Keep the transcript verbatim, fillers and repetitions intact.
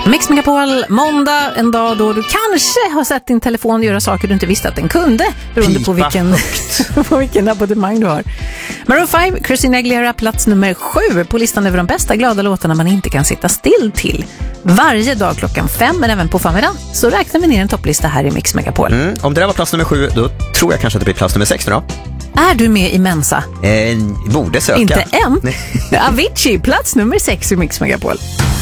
Mix Megapol, måndag, en dag då du kanske har sett din telefon göra saker du inte visste att den kunde, beroende på vilken, på vilken abonnemang du har. Maroon fem, Christina Aguilera, plats nummer sju på listan över de bästa glada låtarna man inte kan sitta still till. Varje dag klockan fem, men även på förmiddagen, så räknar vi ner en topplista här i Mix Megapol. Mm, om det där var plats nummer sju, då tror jag kanske att det blir plats nummer sex nu då. Är du med i Mensa? Eh, borde söka. Inte än. Avicii, plats nummer sex i Mix Megapol.